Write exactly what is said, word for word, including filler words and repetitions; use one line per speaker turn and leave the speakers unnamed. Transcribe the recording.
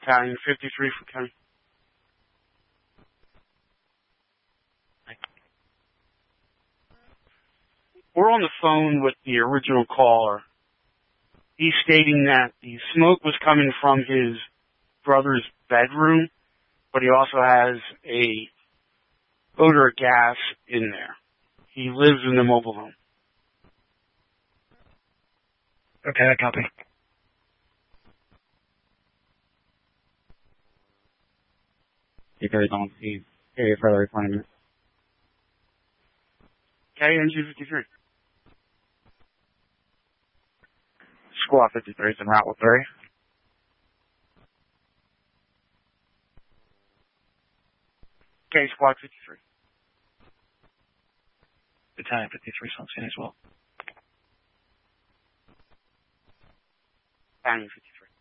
Battalion fifty-three for Kenny. We're on the phone with the original caller. He's stating that the smoke was coming from his brother's bedroom, but he also has a odor of gas in there. He lives in the mobile home.
Okay, I copy.
You carry on see area further requirement.
K N G fifty-three.
Squad fifty-three is en route with three.
K Squad fifty-three.
Battalion fifty-three is on scene as well.
Battalion fifty-three.